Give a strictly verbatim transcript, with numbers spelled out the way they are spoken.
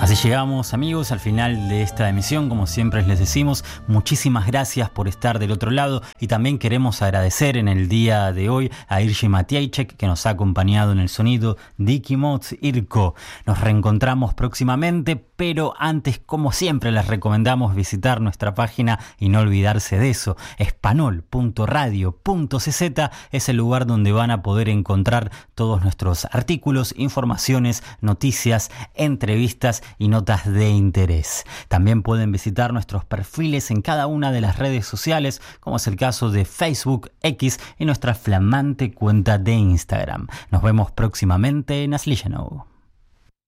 Así llegamos, amigos, al final de esta emisión. Como siempre les decimos, muchísimas gracias por estar del otro lado, y también queremos agradecer en el día de hoy a Irgi Matiejek, que nos ha acompañado en el sonido, Dicky Moz, Irko. Nos reencontramos próximamente, pero antes, como siempre, les recomendamos visitar nuestra página y no olvidarse de eso. espanol punto radio punto c z es el lugar donde van a poder encontrar todos nuestros artículos, informaciones, noticias, entrevistas y notas de interés. También pueden visitar nuestros perfiles en cada una de las redes sociales, como es el caso de Facebook, X y nuestra flamante cuenta de Instagram. Nos vemos próximamente en Aslijanov.